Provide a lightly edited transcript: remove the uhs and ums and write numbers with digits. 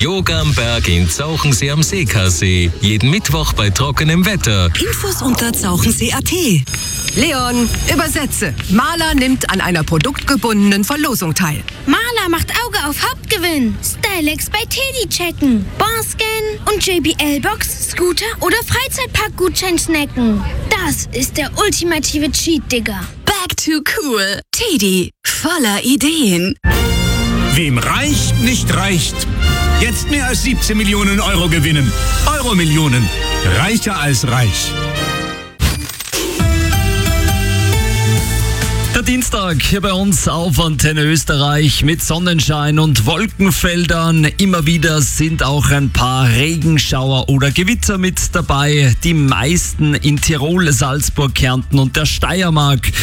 Yoga am Berg in Zauchensee am Seekasee. Jeden Mittwoch bei trockenem Wetter. Infos unter zauchensee.at. Leon, übersetze. Maler nimmt an einer produktgebundenen Verlosung teil. Maler macht Auge auf Hauptgewinn. Stylex bei Teddy checken. Barscan und JBL-Box, Scooter oder Freizeitpark-Gutschein snacken. Das ist der ultimative Cheat, Digga. Back to cool. Teddy, voller Ideen. Wem reicht, nicht reicht. Jetzt mehr als 17 Millionen Euro gewinnen. Euro-Millionen. Reicher als reich. Der Dienstag hier bei uns auf Antenne Österreich mit Sonnenschein und Wolkenfeldern. Immer wieder sind auch ein paar Regenschauer oder Gewitter mit dabei. Die meisten in Tirol, Salzburg, Kärnten und der Steiermark.